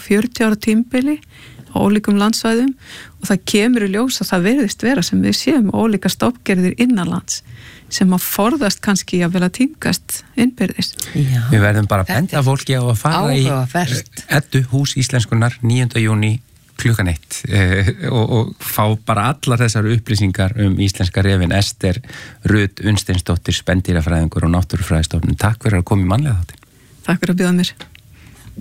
40 ára tímabili á ólíkum landsvæðum og það kemur í ljós að það virðist vera sem við séum ólíka stofngerðir innanlands sem að forðast kannski að vel að tímgast innbyrðis. Já. Við verðum bara að benda fólki á að fara í Eddu hús íslenskunnar 9. júní klukkan 1 og fá bara allar þessar upplýsingar íslenska refin Ester Rut Unnsteinsdóttir, spendýrafræðingur og náttúrufræðistofnun. Takk fyrir að koma í mannlega þáttinn. Takk fyrir að bjóða mér.